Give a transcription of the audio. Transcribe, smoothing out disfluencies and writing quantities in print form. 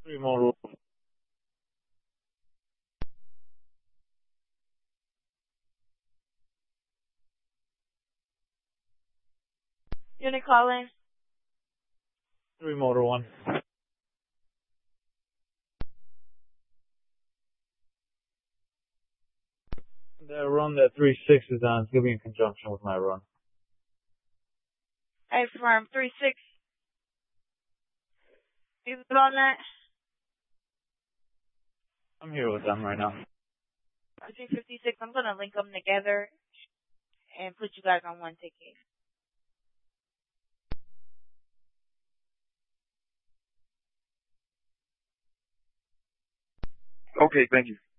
Three Motor. Unit calling. Three Motor 1. The run that 3-6 is on is going to be in conjunction with my run. I affirm 3-6. You good on that? I'm here with them right now. 356. I'm gonna link them together and put you guys on one ticket. Okay, thank you.